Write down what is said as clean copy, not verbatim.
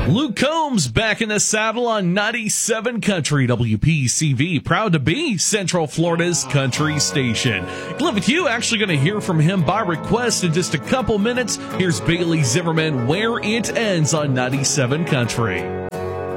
Luke Combs back in the saddle on 97 Country WPCV, proud to be Central Florida's country station. Glad with you, actually going to hear from him by request in just a couple minutes. Here's Bailey Zimmerman, Where It Ends on 97 Country.